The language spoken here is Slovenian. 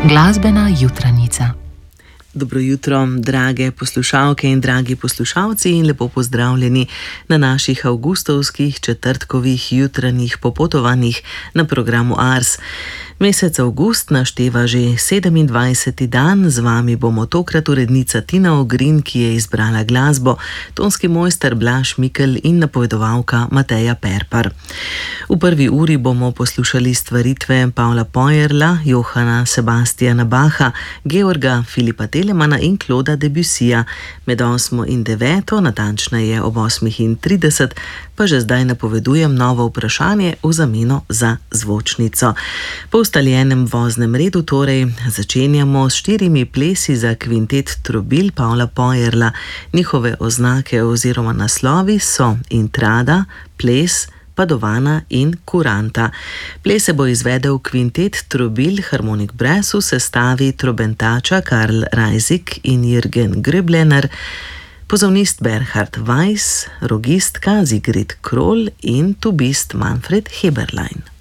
Glasbena jutranica. Dobro jutro, drage poslušalke in dragi poslušalci, in lepo pozdravljeni na naših avgustovskih četrtkovih jutranjih popotovanjih na programu Ars. Mesec avgust našteva že 27. dan, z vami bomo tokrat urednica Tina Ogrin, ki je izbrala glasbo, tonski mojster Blaž Mikelj in napovedovalka Mateja Perpar. V prvi uri bomo poslušali stvaritve Pavla Pojerla, Johana Sebastiana Bacha, Georga Filipa Telemana in Clauda Debussyja. Med 8. in 9., natančneje ob 8:30, pa že zdaj napovedujem novo vprašanje v zameno za zvočnico. Po ustaljenem voznem redu torej začenjamo s 4 plesi za kvintet trobil Pavla Pojerla. Njihove oznake oziroma naslovi so Intrada, Ples, Padovana in Kuranta. Plese bo izvedel kvintet trobil Harmonik Brass v sestavi trobentača Karl Reisig in Jürgen Gröblener, pozavnist Berhard Weiss, rogistka Sigrid Kroll in tubist Manfred Heberlein.